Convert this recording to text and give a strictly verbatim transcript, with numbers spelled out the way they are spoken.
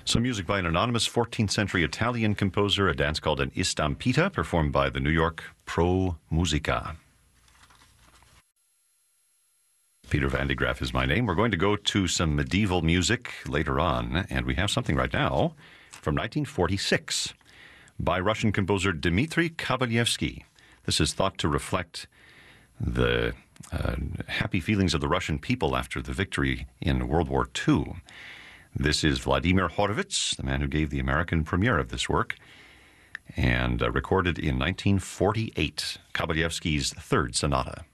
Some music by an anonymous fourteenth century Italian composer, a dance called an Istampita, performed by the New York Pro Musica. Peter Van de Graaff is my name. We're going to go to some medieval music later on, and we have something right now from nineteen forty-six by Russian composer Dmitri Kavalevsky. This is thought to reflect the uh, happy feelings of the Russian people after the victory in World War Two. This is Vladimir Horowitz, the man who gave the American premiere of this work, and uh, recorded in nineteen forty-eight, Kabalevsky's Third Sonata.